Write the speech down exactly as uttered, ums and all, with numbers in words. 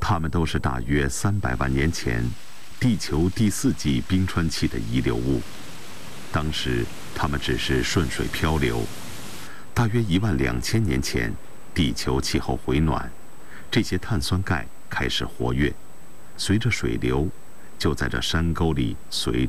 它们都是大约三百万年前地球第四纪冰川期的遗留物。当时它们只是顺水漂流。大约一万两千年前，地球气候回暖，这些碳酸钙开始活跃，随着水流，就在这山沟里随